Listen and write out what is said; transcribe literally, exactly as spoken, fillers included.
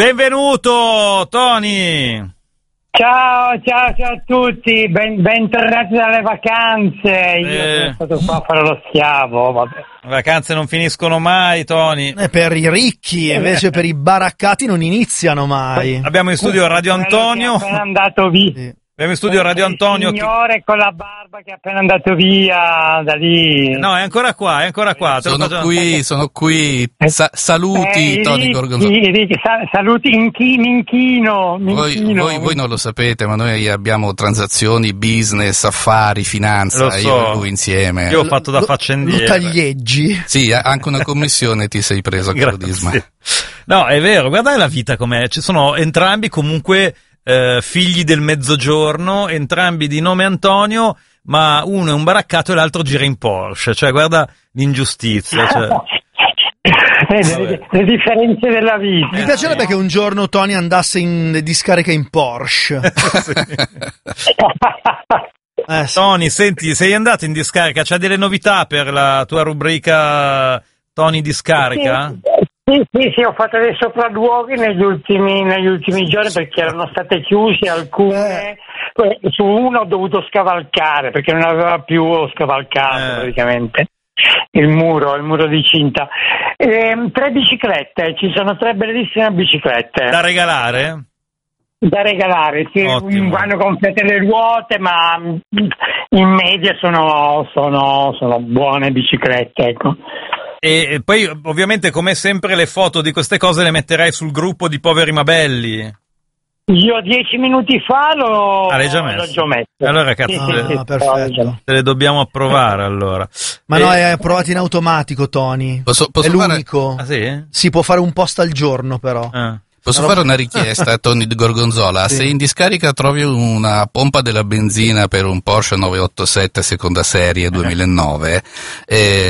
Benvenuto Tony. Ciao, ciao, ciao a tutti, ben, bentornati dalle vacanze. Io Eh. sono stato qua a fare lo schiavo, vabbè. Le vacanze non finiscono mai, Tony. Eh, per i ricchi, invece per i baraccati non iniziano mai. Abbiamo in studio Radio Antonio. Quello che è appena andato via. Sì. Abbiamo in studio Radio Antonio. Il signore con la barba che è appena andato via da lì. No, è ancora qua, è ancora qua. Te lo Sono faccio- qui, sono qui. Sa- saluti, Eh, Tony ricchi, Gorgonzola. ricchi, sa- saluti Inchi, Minchino, Voi, Minchino. voi, voi non lo sapete, ma noi abbiamo transazioni, business, affari, finanza, Lo so. io e lui insieme. Io ho fatto da Lo- faccendiere. Lo taglieggi. Sì, anche una commissione ti sei preso, caro Grazie. Disma. No, è vero, guardate la vita com'è. Ci sono entrambi comunque eh, figli del mezzogiorno, entrambi di nome Antonio, ma uno è un baraccato e l'altro gira in Porsche. Cioè, guarda l'ingiustizia. Cioè. Eh, le, le differenze della vita. Mi piacerebbe che un giorno Tony andasse in discarica in Porsche. Eh, sì. Tony, senti, sei andato in discarica? C'è delle novità per la tua rubrica Tony Discarica? Sì, sì, sì, ho fatto dei sopralluoghi negli ultimi, negli ultimi giorni perché erano state chiuse alcune. Poi su uno ho dovuto scavalcare perché non aveva più scavalcato Eh. praticamente il muro, il muro di cinta. Ehm, tre biciclette, ci sono tre bellissime biciclette Da regalare? da regalare, sì, Ottimo. vanno gonfiate le ruote, ma in media sono, sono, sono buone biciclette, ecco. E e poi ovviamente come sempre le foto di queste cose le metterai sul gruppo di Poveri ma Belli. Io dieci minuti fa l'ho, Ah, l'hai già l'ho messo? già messo. Allora, cazzo, Sì, ah, sì, sì, perfetto. l'ho già messo. Te le dobbiamo approvare allora. Ma E- no, è provato in automatico, Tony. Posso, posso è fare, l'unico. Ah sì? Si può fare un post al giorno, però. Ah. posso fare una richiesta a Tony Gorgonzola? Sì. Se in discarica trovi una pompa della benzina per un Porsche nove otto sette seconda serie duemilanove, eh,